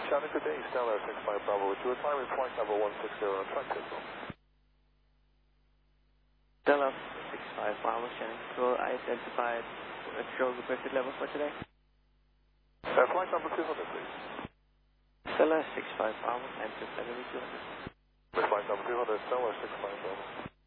Shannon, good day. Stellar 65 Bravo with you. Time is flight number 160 on track signal. Stellar 65 Bravo, Shannon. Will I identify a show requested level for today? Flight number 200, please. Stellar 65 Bravo, and just level 200. Flight number 200, Stellar 65 Bravo.